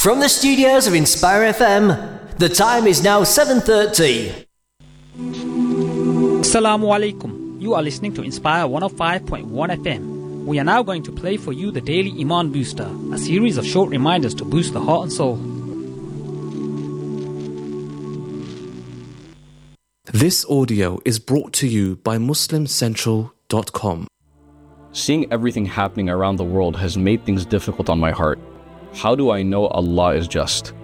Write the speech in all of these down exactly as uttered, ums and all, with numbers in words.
From the studios of Inspire F M, the time is now seven thirty. Assalamu alaikum. You are listening to Inspire one oh five point one F M. We are now going to play for you the Daily Iman Booster, a series of short reminders to boost the heart and soul. This audio is brought to you by Muslim Central dot com. Seeing everything happening around the world has made things difficult on my heart. How do I know Allah is just?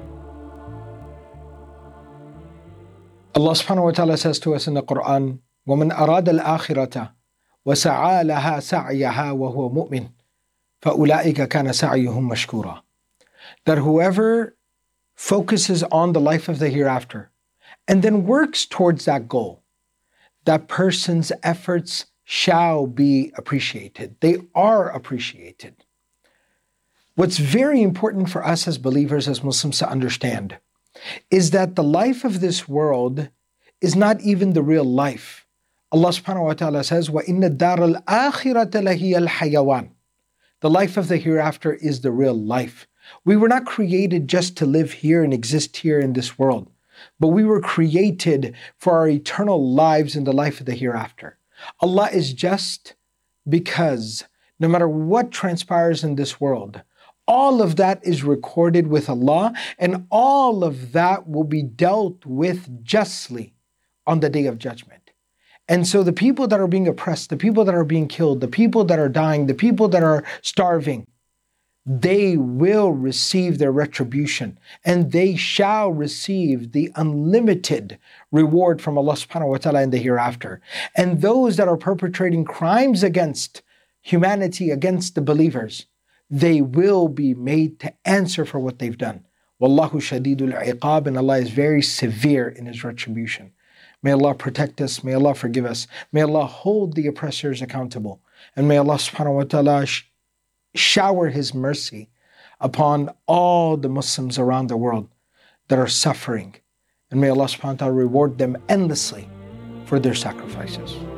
Allah subhanahu wa ta'ala says to us in the Quran, وَمَنْ أَرَادَ الْآخِرَةَ وَسَعَى لَهَا سَعْيَهَا وَهُوَ مُؤْمِنٌ فَأُولَٰئِكَ كَانَ سَعْيُهُمْ مَشْكُورًا. That whoever focuses on the life of the hereafter and then works towards that goal, that person's efforts shall be appreciated. They are appreciated. What's very important for us as believers, as Muslims, to understand is that the life of this world is not even the real life. Allah subhanahu wa ta'ala says, وَإِنَّ الدَّارَ الْآخِرَةَ لَهِيَ الْحَيَوَانِ. The life of the hereafter is the real life. We were not created just to live here and exist here in this world, but we were created for our eternal lives in the life of the hereafter. Allah is just because no matter what transpires in this world, all of that is recorded with Allah, and all of that will be dealt with justly on the Day of Judgment. And so the people that are being oppressed, the people that are being killed, the people that are dying, the people that are starving, they will receive their retribution, and they shall receive the unlimited reward from Allah subhanahu wa ta'ala in the hereafter. And those that are perpetrating crimes against humanity, against the believers, they will be made to answer for what they've done. Wallahu shadidul iqab, and Allah is very severe in His retribution. May Allah protect us, may Allah forgive us, may Allah hold the oppressors accountable, and may Allah subhanahu wa ta'ala sh- shower His mercy upon all the Muslims around the world that are suffering, and may Allah subhanahu wa ta'ala reward them endlessly for their sacrifices.